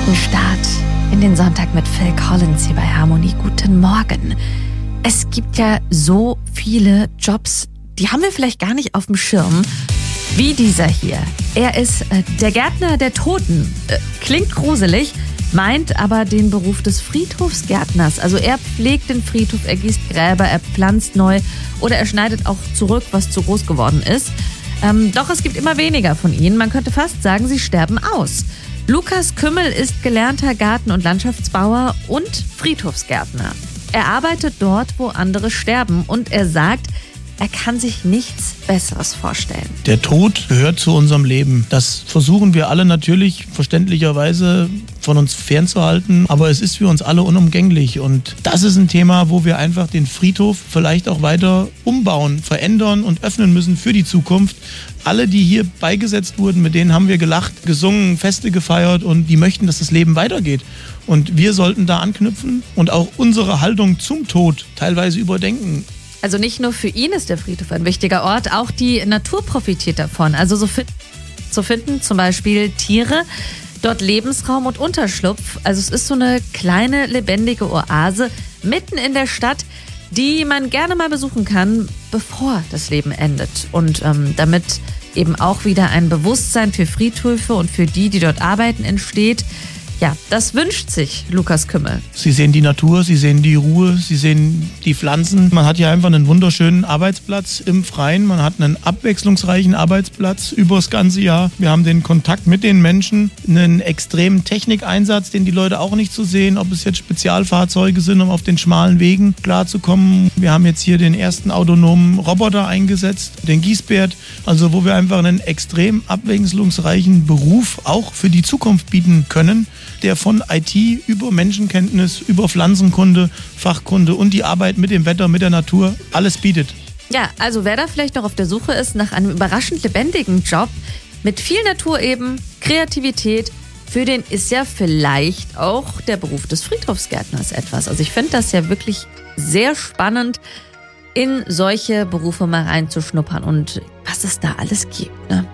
Guten Start in den Sonntag mit Phil Collins hier bei Harmonie. Guten Morgen. Es gibt ja so viele Jobs, die haben wir vielleicht gar nicht auf dem Schirm, wie dieser hier. Er ist der Gärtner der Toten. Klingt gruselig, meint aber den Beruf des Friedhofsgärtners. Also er pflegt den Friedhof, er gießt Gräber, er pflanzt neu oder er schneidet auch zurück, was zu groß geworden ist. Doch es gibt immer weniger von ihnen. Man könnte fast sagen, sie sterben aus. Lukas Kümmel ist gelernter Garten- und Landschaftsbauer und Friedhofsgärtner. Er arbeitet dort, wo andere sterben und er sagt, er kann sich nichts Besseres vorstellen. Der Tod gehört zu unserem Leben. Das versuchen wir alle natürlich verständlicherweise von uns fernzuhalten, aber es ist für uns alle unumgänglich und das ist ein Thema, wo wir einfach den Friedhof vielleicht auch weiter umbauen, verändern und öffnen müssen für die Zukunft. Alle, die hier beigesetzt wurden, mit denen haben wir gelacht, gesungen, Feste gefeiert und die möchten, dass das Leben weitergeht. Und wir sollten da anknüpfen und auch unsere Haltung zum Tod teilweise überdenken. Also nicht nur für ihn ist der Friedhof ein wichtiger Ort, auch die Natur profitiert davon. Also so finden zum Beispiel Tiere dort Lebensraum und Unterschlupf. Also es ist so eine kleine lebendige Oase mitten in der Stadt, die man gerne mal besuchen kann, bevor das Leben endet. Und damit eben auch wieder ein Bewusstsein für Friedhöfe und für die dort arbeiten, entsteht. Ja, das wünscht sich Lukas Kümmel. Sie sehen die Natur, Sie sehen die Ruhe, Sie sehen die Pflanzen. Man hat hier einfach einen wunderschönen Arbeitsplatz im Freien. Man hat einen abwechslungsreichen Arbeitsplatz über das ganze Jahr. Wir haben den Kontakt mit den Menschen, einen extremen Technikeinsatz, den die Leute auch nicht so sehen, ob es jetzt Spezialfahrzeuge sind, um auf den schmalen Wegen klarzukommen. Wir haben jetzt hier den ersten autonomen Roboter eingesetzt, den Gießbert, also wo wir einfach einen extrem abwechslungsreichen Beruf auch für die Zukunft bieten können, der von IT über Menschenkenntnis, über Pflanzenkunde, Fachkunde und die Arbeit mit dem Wetter, mit der Natur alles bietet. Ja, also wer da vielleicht noch auf der Suche ist nach einem überraschend lebendigen Job mit viel Natur eben, Kreativität, für den ist ja vielleicht auch der Beruf des Friedhofsgärtners etwas. Also ich finde das ja wirklich sehr spannend, in solche Berufe mal reinzuschnuppern und was es da alles gibt, ne?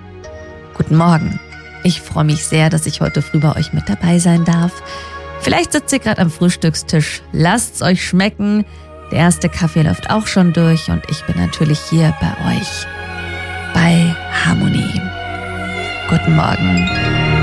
Guten Morgen. Ich freue mich sehr, dass ich heute früh bei euch mit dabei sein darf. Vielleicht sitzt ihr gerade am Frühstückstisch. Lasst's euch schmecken. Der erste Kaffee läuft auch schon durch und ich bin natürlich hier bei euch bei Harmonie. Guten Morgen.